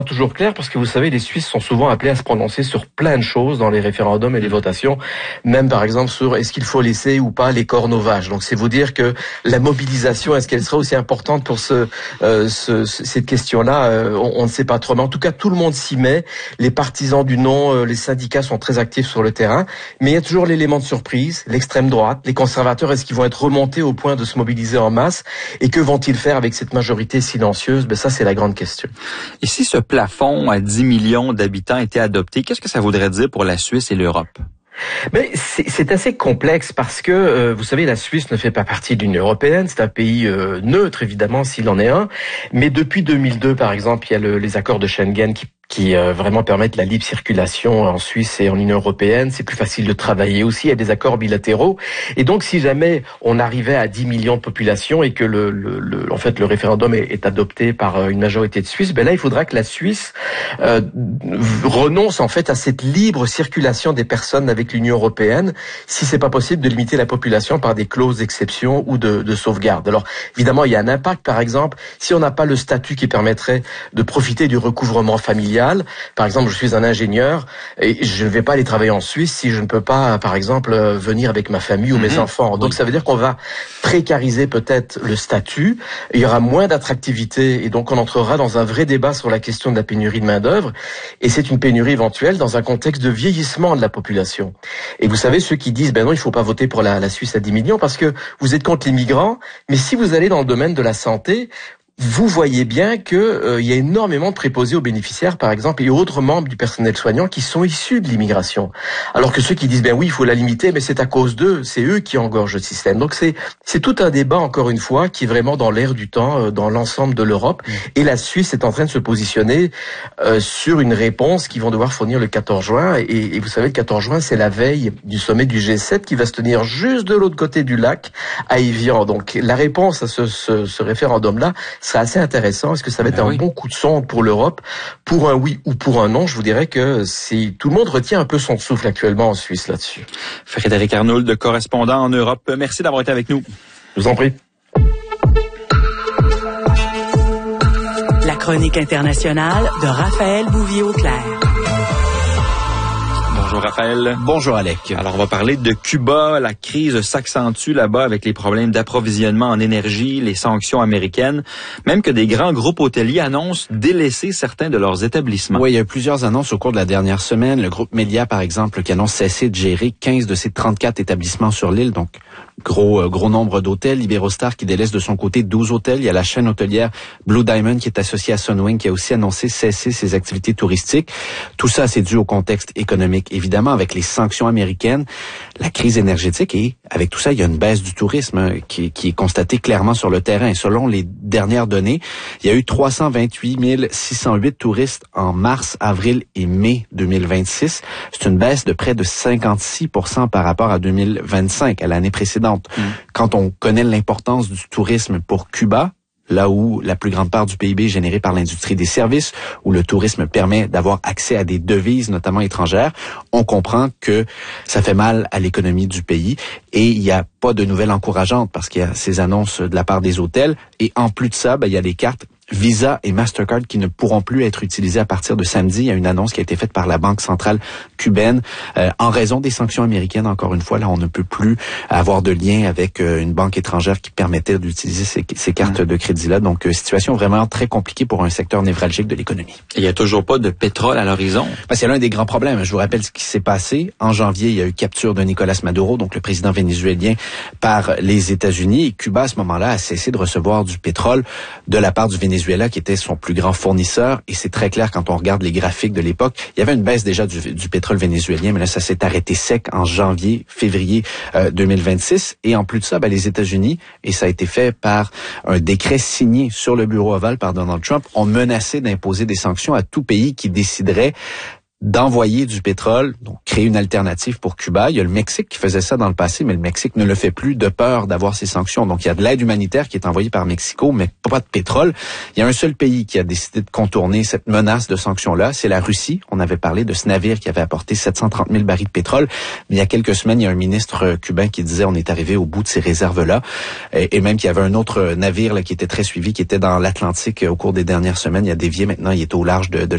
Toujours clair parce que vous savez, les Suisses sont souvent appelés à se prononcer sur plein de choses dans les référendums et les votations, même par exemple sur est-ce qu'il faut laisser ou pas les cornes aux vaches. Donc c'est vous dire que la mobilisation, est-ce qu'elle sera aussi importante pour cette question-là, on ne sait pas trop. Mais en tout cas, tout le monde s'y met. Les partisans du non, les syndicats sont très actifs sur le terrain, mais il y a toujours l'élément de surprise, l'extrême droite, les conservateurs, est-ce qu'ils vont être remontés au point de se mobiliser en masse et que vont-ils faire avec cette majorité silencieuse? Ça c'est la grande question. Et si ce plafond à 10 millions d'habitants était adopté, qu'est-ce que ça voudrait dire pour la Suisse et l'Europe? Mais c'est assez complexe parce que, vous savez, la Suisse ne fait pas partie de l'Union européenne. C'est un pays neutre, évidemment, s'il en est un. Mais depuis 2002, par exemple, il y a les accords de Schengen qui vraiment permettent la libre circulation en Suisse et en Union européenne. C'est plus facile de travailler aussi. Il y a des accords bilatéraux. Et donc, si jamais on arrivait à 10 millions de population et que en fait, le référendum est adopté par une majorité de Suisses, là, il faudra que la Suisse renonce en fait à cette libre circulation des personnes avec l'Union européenne, si c'est pas possible de limiter la population par des clauses d'exception ou de sauvegarde. Alors, évidemment, il y a un impact. Par exemple, si on n'a pas le statut qui permettrait de profiter du recouvrement familial. Par exemple, je suis un ingénieur et je ne vais pas aller travailler en Suisse si je ne peux pas, par exemple, venir avec ma famille ou mes enfants. Donc, ça veut dire qu'on va précariser peut-être le statut. Il y aura moins d'attractivité et donc on entrera dans un vrai débat sur la question de la pénurie de main-d'œuvre. Et c'est une pénurie éventuelle dans un contexte de vieillissement de la population. Et vous savez, ceux qui disent, non, il faut pas voter pour la Suisse à 10 millions parce que vous êtes contre les migrants. Mais si vous allez dans le domaine de la santé, vous voyez bien que il y a énormément de préposés aux bénéficiaires, par exemple, et autres membres du personnel soignant qui sont issus de l'immigration. Alors que ceux qui disent, oui, il faut la limiter, mais c'est à cause d'eux, c'est eux qui engorgent le système. Donc c'est tout un débat, encore une fois, qui est vraiment dans l'air du temps, dans l'ensemble de l'Europe. Et la Suisse est en train de se positionner sur une réponse qu'ils vont devoir fournir le 14 juin. Et vous savez, le 14 juin, c'est la veille du sommet du G7 qui va se tenir juste de l'autre côté du lac, à Évian. Donc la réponse à ce référendum-là, c'est assez intéressant. Est-ce que ça va être un bon coup de sonde pour l'Europe, pour un oui ou pour un non? Je vous dirais que tout le monde retient un peu son souffle actuellement en Suisse là-dessus. Frédéric Arnould, correspondant en Europe. Merci d'avoir été avec nous. Je vous en prie. La chronique internationale de Raphaël Bouvier-Auclair. Bonjour Raphaël. Bonjour Alec. Alors on va parler de Cuba. La crise s'accentue là-bas avec les problèmes d'approvisionnement en énergie, les sanctions américaines, même que des grands groupes hôteliers annoncent délaisser certains de leurs établissements. Oui, il y a eu plusieurs annonces au cours de la dernière semaine. Le groupe Melia, par exemple, qui annonce cesser de gérer 15 de ses 34 établissements sur l'île, donc gros nombre d'hôtels. Iberostar qui délaisse de son côté 12 hôtels. Il y a la chaîne hôtelière Blue Diamond qui est associée à Sunwing qui a aussi annoncé cesser ses activités touristiques. Tout ça, c'est dû au contexte économique. Évidemment, avec les sanctions américaines, la crise énergétique et avec tout ça, il y a une baisse du tourisme qui est constatée clairement sur le terrain. Et selon les dernières données, il y a eu 328 608 touristes en mars, avril et mai 2026. C'est une baisse de près de 56% par rapport à 2025, à l'année précédente. Quand on connaît l'importance du tourisme pour Cuba, là où la plus grande part du PIB est générée par l'industrie des services, où le tourisme permet d'avoir accès à des devises, notamment étrangères, on comprend que ça fait mal à l'économie du pays et il n'y a pas de nouvelles encourageantes parce qu'il y a ces annonces de la part des hôtels et en plus de ça, il y a des cartes Visa et Mastercard qui ne pourront plus être utilisés à partir de samedi. Il y a une annonce qui a été faite par la Banque centrale cubaine. En raison des sanctions américaines, encore une fois, là, on ne peut plus avoir de lien avec une banque étrangère qui permettait d'utiliser ces cartes de crédit-là. Donc, situation vraiment très compliquée pour un secteur névralgique de l'économie. Il n'y a toujours pas de pétrole à l'horizon. C'est l'un des grands problèmes. Je vous rappelle ce qui s'est passé. En janvier, il y a eu capture de Nicolas Maduro, donc le président vénézuélien, par les États-Unis. Et Cuba, à ce moment-là, a cessé de recevoir du pétrole de la part du Venezuela, qui était son plus grand fournisseur. Et c'est très clair quand on regarde les graphiques de l'époque. Il y avait une baisse déjà du pétrole vénézuélien, mais là, ça s'est arrêté sec en février 2026. Et en plus de ça, les États-Unis, et ça a été fait par un décret signé sur le bureau ovale par Donald Trump, ont menacé d'imposer des sanctions à tout pays qui déciderait d'envoyer du pétrole, donc créer une alternative pour Cuba. Il y a le Mexique qui faisait ça dans le passé, mais le Mexique ne le fait plus de peur d'avoir ces sanctions. Donc, il y a de l'aide humanitaire qui est envoyée par Mexico, mais pas de pétrole. Il y a un seul pays qui a décidé de contourner cette menace de sanctions-là, c'est la Russie. On avait parlé de ce navire qui avait apporté 730 000 barils de pétrole. Mais il y a quelques semaines, il y a un ministre cubain qui disait on est arrivé au bout de ces réserves-là. Et même qu'il y avait un autre navire là, qui était très suivi, qui était dans l'Atlantique au cours des dernières semaines. Il a dévié maintenant, il est au large de